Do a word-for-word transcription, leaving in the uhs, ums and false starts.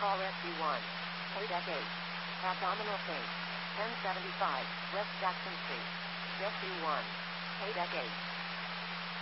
Call Rescue one. Deck eight. Abdominal pain. ten seventy-five, West Jackson Street. Rescue one. Deck eight.